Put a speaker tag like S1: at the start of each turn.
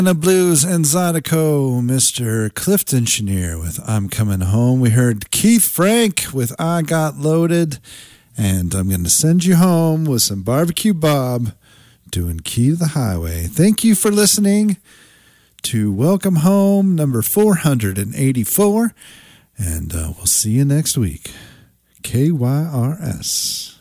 S1: Blues and Zydeco, Mr. Clifton Chenier with I'm Coming Home. We heard Keith Frank with I Got Loaded, and I'm going to send you home with some Barbecue Bob doing Key to the Highway. Thank you for listening to Welcome Home number 484, and we'll see you next week. KYRS.